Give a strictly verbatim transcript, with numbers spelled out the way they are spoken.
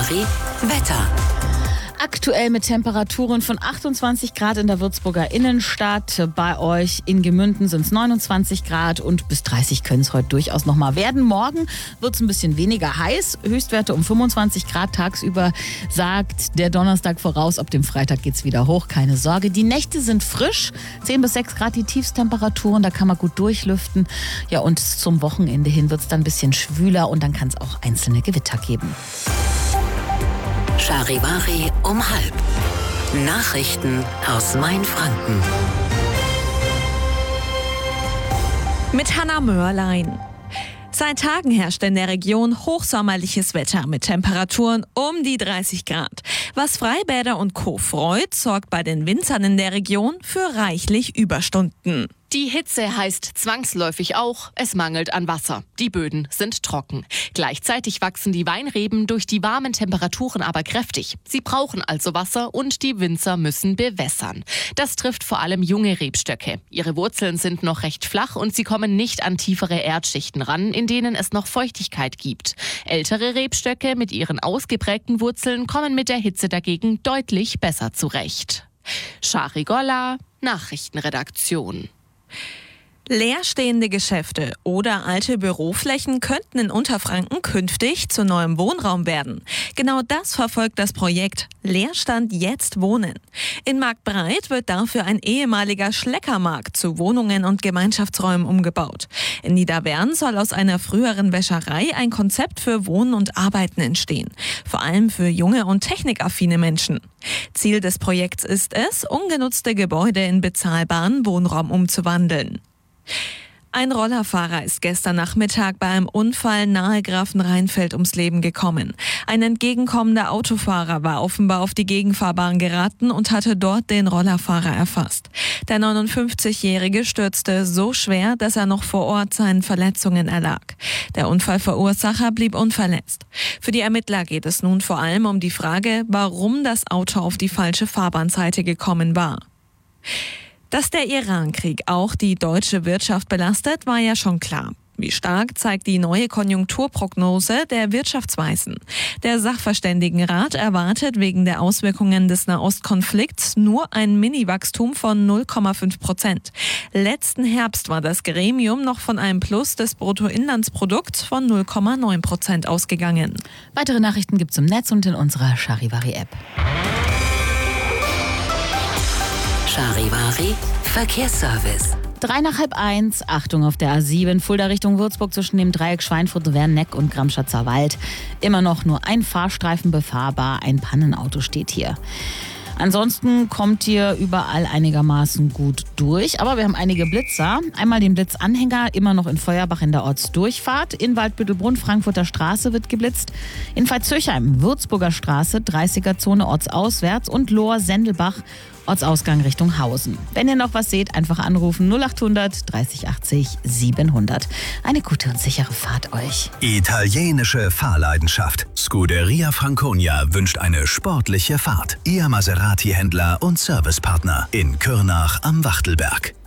Charivari, Wetter. Aktuell mit Temperaturen von achtundzwanzig Grad in der Würzburger Innenstadt. Bei euch in Gemünden sind es neunundzwanzig Grad und bis dreißig können es heute durchaus noch mal werden. Morgen wird es ein bisschen weniger heiß. Höchstwerte um fünfundzwanzig Grad tagsüber, sagt der Donnerstag voraus. Ab dem Freitag geht es wieder hoch, keine Sorge. Die Nächte sind frisch, zehn bis sechs Grad die Tiefstemperaturen, da kann man gut durchlüften. Ja, und zum Wochenende hin wird es dann ein bisschen schwüler und dann kann es auch einzelne Gewitter geben. Charivari um halb. Nachrichten aus Mainfranken. Mit Hanna Mörlein. Seit Tagen herrscht in der Region hochsommerliches Wetter mit Temperaturen um die dreißig Grad. Was Freibäder und Co. freut, sorgt bei den Winzern in der Region für reichlich Überstunden. Die Hitze heißt zwangsläufig auch, es mangelt an Wasser. Die Böden sind trocken. Gleichzeitig wachsen die Weinreben durch die warmen Temperaturen aber kräftig. Sie brauchen also Wasser und die Winzer müssen bewässern. Das trifft vor allem junge Rebstöcke. Ihre Wurzeln sind noch recht flach und sie kommen nicht an tiefere Erdschichten ran, in denen es noch Feuchtigkeit gibt. Ältere Rebstöcke mit ihren ausgeprägten Wurzeln kommen mit der Hitze dagegen deutlich besser zurecht. Shari Golla, Nachrichtenredaktion. Leerstehende Geschäfte oder alte Büroflächen könnten in Unterfranken künftig zu neuem Wohnraum werden. Genau das verfolgt das Projekt Leerstand jetzt wohnen. In Marktbreit wird dafür ein ehemaliger Schleckermarkt zu Wohnungen und Gemeinschaftsräumen umgebaut. In Niederwern soll aus einer früheren Wäscherei ein Konzept für Wohnen und Arbeiten entstehen. Vor allem für junge und technikaffine Menschen. Ziel des Projekts ist es, ungenutzte Gebäude in bezahlbaren Wohnraum umzuwandeln. Ein Rollerfahrer ist gestern Nachmittag bei einem Unfall nahe Grafenrheinfeld ums Leben gekommen. Ein entgegenkommender Autofahrer war offenbar auf die Gegenfahrbahn geraten und hatte dort den Rollerfahrer erfasst. Der neunundfünfzigjährige stürzte so schwer, dass er noch vor Ort seinen Verletzungen erlag. Der Unfallverursacher blieb unverletzt. Für die Ermittler geht es nun vor allem um die Frage, warum das Auto auf die falsche Fahrbahnseite gekommen war. Dass der Irankrieg auch die deutsche Wirtschaft belastet, war ja schon klar. Wie stark zeigt die neue Konjunkturprognose der Wirtschaftsweisen. Der Sachverständigenrat erwartet wegen der Auswirkungen des Nahostkonflikts nur ein Mini-Wachstum von null Komma fünf Prozent. Letzten Herbst war das Gremium noch von einem Plus des Bruttoinlandsprodukts von null Komma neun Prozent ausgegangen. Weitere Nachrichten gibt's im Netz und in unserer Charivari-App. Charivari Verkehrsservice. Drei nach halb eins, Achtung auf der A sieben, Fulda Richtung Würzburg zwischen dem Dreieck Schweinfurt, Werneck und Gramschatzer Wald. Immer noch nur ein Fahrstreifen befahrbar, ein Pannenauto steht hier. Ansonsten kommt ihr überall einigermaßen gut durch, aber wir haben einige Blitzer. Einmal den Blitzanhänger, immer noch in Feuerbach in der Ortsdurchfahrt. In Waldbüttelbrunn, Frankfurter Straße wird geblitzt. In Veitshöchheim, Würzburger Straße, dreißiger Zone ortsauswärts und Lohr-Sendelbach, Ortsausgang Richtung Hausen. Wenn ihr noch was seht, einfach anrufen null achthundert dreißig achtzig siebenhundert. Eine gute und sichere Fahrt euch. Italienische Fahrleidenschaft. Scuderia Franconia wünscht eine sportliche Fahrt. Ihr Maserati-Händler und Servicepartner in Kürnach am Wachtelberg.